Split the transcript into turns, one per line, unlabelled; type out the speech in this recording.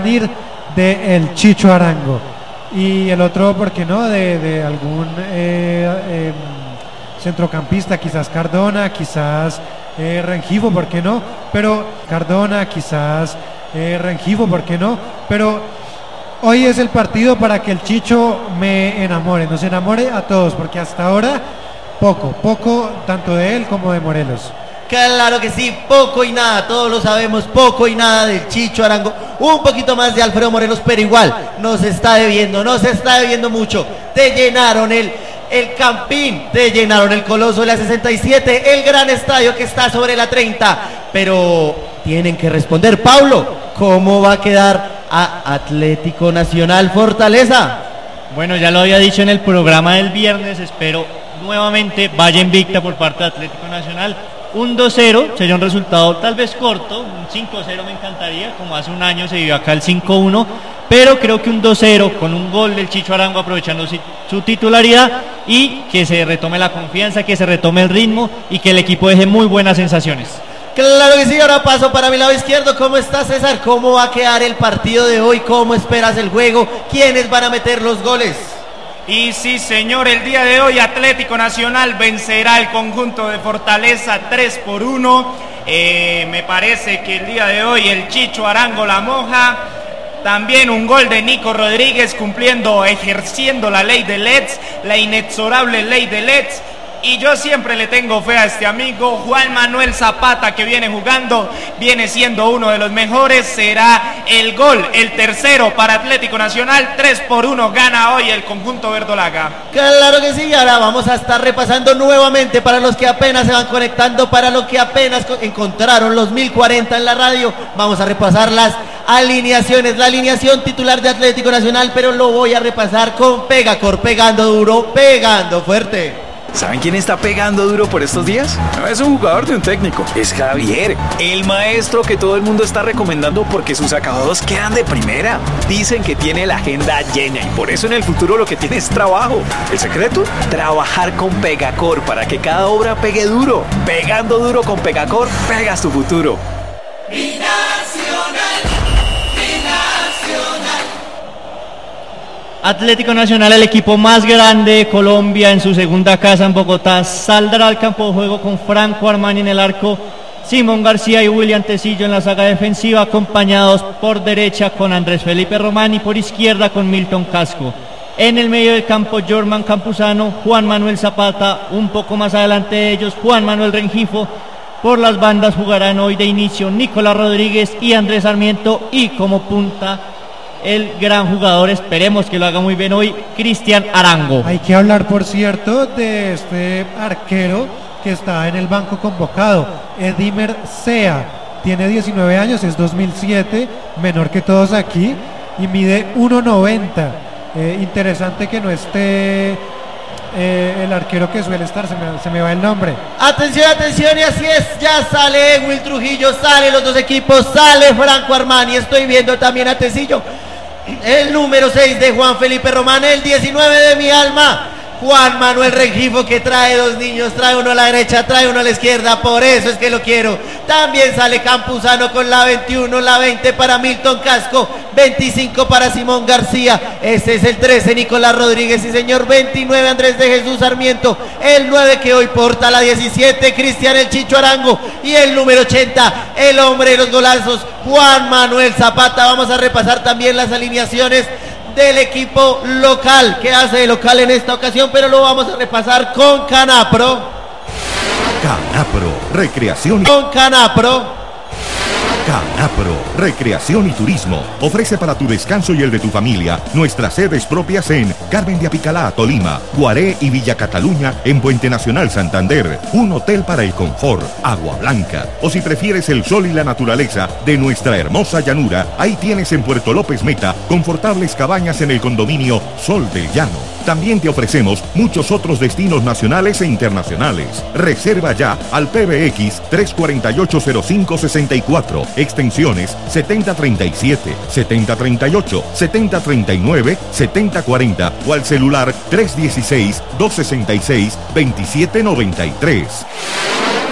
venir de el Chicho Arango. Y el otro, ¿por qué no? De algún centrocampista, quizás Cardona, quizás Rengifo, ¿por qué no? Pero Cardona, quizás Rengifo, ¿por qué no? Pero hoy es el partido para que el Chicho me enamore, nos enamore a todos, porque hasta ahora poco, tanto de él como de Morelos.
Claro que sí, poco y nada, todos lo sabemos, poco y nada del Chicho Arango, un poquito más de Alfredo Morelos, pero igual nos está debiendo mucho. Te llenaron el Campín, te llenaron el Coloso de la 67, el gran estadio que está sobre la 30, pero tienen que responder. Paulo, ¿cómo va a quedar a Atlético Nacional Fortaleza?
Bueno, ya lo había dicho en el programa del viernes, espero nuevamente vaya invicta por parte de Atlético Nacional. Un 2-0 sería un resultado tal vez corto, un 5-0 me encantaría, como hace un año se vivió acá el 5-1, pero creo que un 2-0 con un gol del Chicho Arango aprovechando su titularidad y que se retome la confianza, que se retome el ritmo y que el equipo deje muy buenas sensaciones.
Claro que sí, ahora paso para mi lado izquierdo. ¿Cómo estás, César? ¿Cómo va a quedar el partido de hoy? ¿Cómo esperas el juego? ¿Quiénes van a meter los goles?
Y sí, señor, el día de hoy Atlético Nacional vencerá al conjunto de Fortaleza 3-1. Me parece que el día de hoy el Chicho Arango la moja. También un gol de Nico Rodríguez ejerciendo la ley de Letts, la inexorable ley de Letts. Y yo siempre le tengo fe a este amigo, Juan Manuel Zapata, que viene jugando, viene siendo uno de los mejores. Será el gol, el tercero para Atlético Nacional, 3-1 gana hoy el conjunto verdolaga.
Claro que sí, ahora vamos a estar repasando nuevamente para los que apenas se van conectando, para los que apenas encontraron los 1040 en la radio. Vamos a repasar las alineaciones, la alineación titular de Atlético Nacional, pero lo voy a repasar con Pegacor, pegando duro, pegando fuerte.
¿Saben quién está pegando duro por estos días? No es un jugador de un técnico, es Javier, el maestro que todo el mundo está recomendando porque sus acabados quedan de primera. Dicen que tiene la agenda llena y por eso en el futuro lo que tiene es trabajo. ¿El secreto? Trabajar con Pegacor para que cada obra pegue duro. Pegando duro con Pegacor, pegas tu futuro.
Atlético Nacional, el equipo más grande de Colombia, en su segunda casa en Bogotá, saldrá al campo de juego con Franco Armani en el arco, Simón García y William Tecillo en la saga defensiva, acompañados por derecha con Andrés Felipe Román y por izquierda con Milton Casco. En el medio del campo, Jorman Campuzano, Juan Manuel Zapata, un poco más adelante de ellos, Juan Manuel Rengifo. Por las bandas jugarán hoy de inicio Nicolás Rodríguez y Andrés Sarmiento, y como punta el gran jugador, esperemos que lo haga muy bien hoy, Cristian Arango.
Hay que hablar, por cierto, de este arquero que está en el banco convocado, Edimer Sea. Tiene 19 años, es 2007, menor que todos aquí, y mide 1.90. Interesante que no esté el arquero que suele estar, se me va el nombre.
Atención, y así es, ya sale Will Trujillo, sale los dos equipos, sale Franco Armani, estoy viendo también a Tecillo. El número 6 de Juan Felipe Román, el 19 de mi alma, Juan Manuel Rengifo, que trae dos niños, trae uno a la derecha, trae uno a la izquierda, por eso es que lo quiero. También sale Campuzano con la 21, la 20 para Milton Casco, 25 para Simón García, ese es el 13 Nicolás Rodríguez, y señor, 29 Andrés de Jesús Sarmiento, el 9 que hoy porta la 17 Cristian el Chicho Arango, y el número 80, el hombre de los golazos, Juan Manuel Zapata. Vamos a repasar también las alineaciones del equipo local, que hace de local en esta ocasión, pero lo vamos a repasar con Canapro.
Canapro, recreación.
Con Canapro.
Canapro, Recreación y Turismo, ofrece para tu descanso y el de tu familia nuestras sedes propias en Carmen de Apicalá, Tolima, Guaré y Villa Cataluña en Puente Nacional, Santander, un hotel para el confort, Agua Blanca, o si prefieres el sol y la naturaleza de nuestra hermosa llanura, ahí tienes en Puerto López Meta confortables cabañas en el condominio Sol del Llano. También te ofrecemos muchos otros destinos nacionales e internacionales. Reserva ya al PBX 348-0564, extensiones 7037, 7038, 7039, 7040 o al celular 316-266-2793.